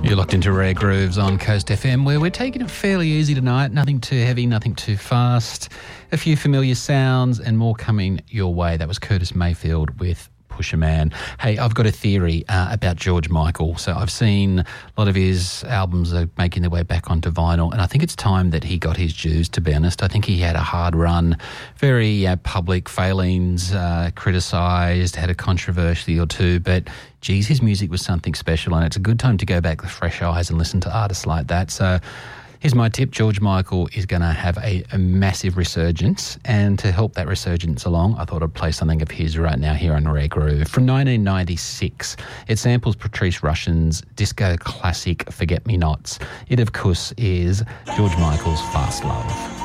You're locked into Rare Grooves on Coast FM, where we're taking it fairly easy tonight. Nothing too heavy, nothing too fast. A few familiar sounds and more coming your way. That was Curtis Mayfield with Pusher Man. Hey, I've got a theory about George Michael. So I've seen a lot of his albums are making their way back onto vinyl, and I think it's time that he got his dues, to be honest. I think he had a hard run, very public failings, criticised, had a controversy or two, but geez, his music was something special, and it's a good time to go back with fresh eyes and listen to artists like that. So here's my tip. George Michael is going to have a massive resurgence, and to help that resurgence along, I thought I'd play something of his right now here on Rare Groove. From 1996, it samples Patrice Rushen's disco classic Forget Me Nots. It, of course, is George Michael's Fast Love.